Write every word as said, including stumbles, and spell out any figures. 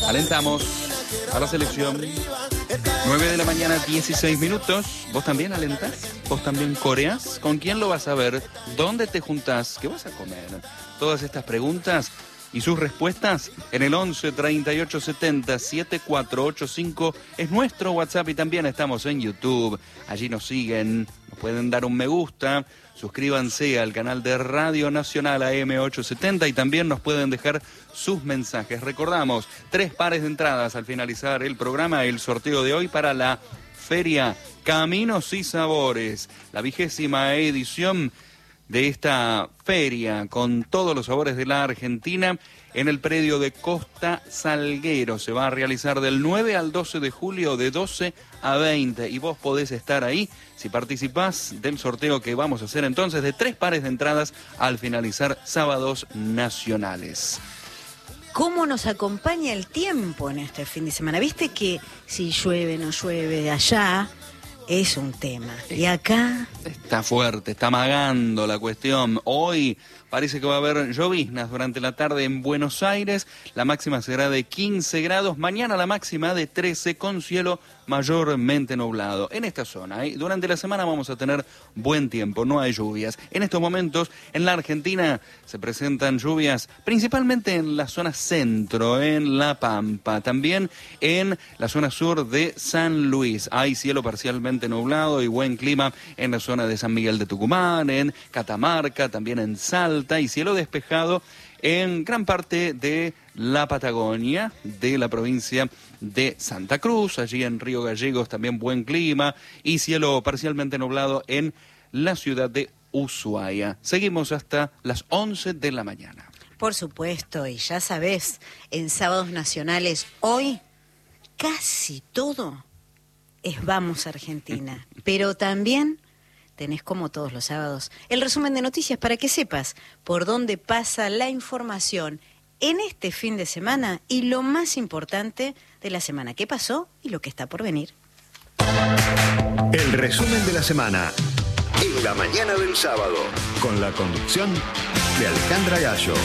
Alentamos a la selección. nueve de la mañana, dieciséis minutos. ¿Vos también alentás? ¿Vos también coreás? ¿Con quién lo vas a ver? ¿Dónde te juntás? ¿Qué vas a comer? Todas estas preguntas y sus respuestas en el once, treinta y ocho, setenta, setenta y cuatro ochenta y cinco es nuestro WhatsApp y también estamos en YouTube. Allí nos siguen, nos pueden dar un me gusta, suscríbanse al canal de Radio Nacional A M ochocientos setenta y también nos pueden dejar sus mensajes. Recordamos, tres pares de entradas al finalizar el programa, el sorteo de hoy para la Feria Caminos y Sabores, la vigésima edición de esta feria con todos los sabores de la Argentina en el predio de Costa Salguero. Se va a realizar del nueve al doce de julio de doce a veinte y vos podés estar ahí si participás del sorteo que vamos a hacer entonces de tres pares de entradas al finalizar sábados nacionales. ¿Cómo nos acompaña el tiempo en este fin de semana? Viste que si llueve, no llueve de allá, es un tema. Y acá está fuerte, está amagando la cuestión. Hoy parece que va a haber lloviznas durante la tarde en Buenos Aires. La máxima será de quince grados. Mañana la máxima de trece con cielo mayormente nublado. En esta zona, ¿eh? Durante la semana vamos a tener buen tiempo, no hay lluvias. En estos momentos en la Argentina se presentan lluvias principalmente en la zona centro, en La Pampa. También en la zona sur de San Luis. Hay cielo parcialmente nublado y buen clima en la zona de San Miguel de Tucumán, en Catamarca, también en Salta y cielo despejado en gran parte de la Patagonia, de la provincia de Santa Cruz, allí en Río Gallegos también buen clima y cielo parcialmente nublado en la ciudad de Ushuaia. Seguimos hasta las once de la mañana. Por supuesto, y ya sabés, en sábados nacionales hoy casi todo es Vamos Argentina, pero también tenés, como todos los sábados, el resumen de noticias para que sepas por dónde pasa la información en este fin de semana y lo más importante de la semana que pasó y lo que está por venir. El resumen de la semana en la mañana del sábado, con la conducción de Alejandra Gallo.